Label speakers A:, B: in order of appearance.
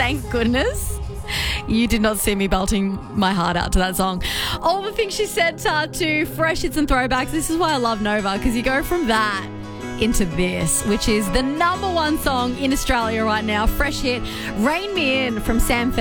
A: Thank goodness you did not see me belting my heart out to that song. All the things she said to fresh hits and throwbacks. This is why I love Nova, because you go from that into this, which is the number one song in Australia right now. Fresh hit, Rain Me In from Sam Fender.